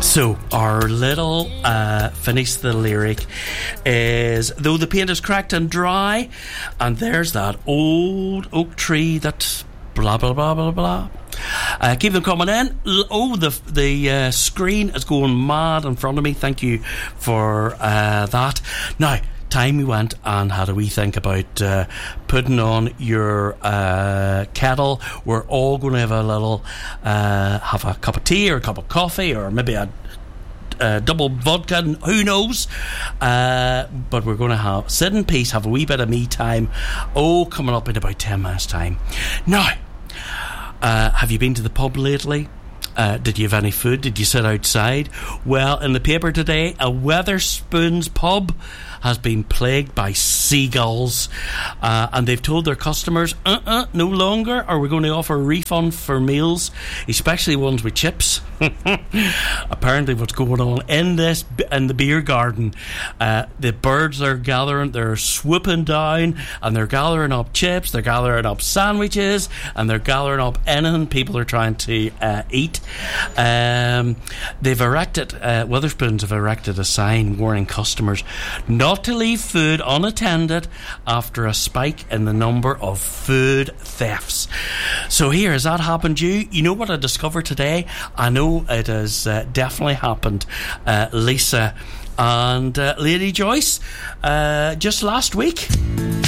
So, our little finish the lyric is, though the paint is cracked and dry, and there's that old oak tree that blah, blah, blah, blah, blah. Keep them coming in. Oh, the screen is going mad in front of me. Thank you for that. Now, time we went and had a wee think about putting on your kettle. We're all going to have a little have a cup of tea or a cup of coffee or maybe a double vodka, who knows, but we're going to sit in peace, have a wee bit of me time. Coming up in about 10 minutes time. Now, have you been to the pub lately? Did you have any food? Did you sit outside? Well, in the paper today, a Wetherspoons pub has been plagued by seagulls, and they've told their customers, no longer are we going to offer a refund for meals, especially ones with chips. Apparently what's going on in the beer garden, the birds are gathering, they're swooping down, and they're gathering up chips, they're gathering up sandwiches, and they're gathering up anything people are trying to eat. Wetherspoons have erected a sign warning customers not to leave food unattended after a spike in the number of food thefts. So here, has that happened to you? You know what I discovered today? I know it has definitely happened, Lisa and Lady Joyce, just last week.